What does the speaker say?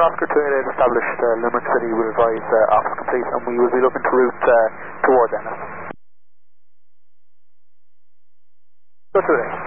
Oscar 28 established, Limerick City will advise office complete, and we will be looking to route towards Ennis. Go to it.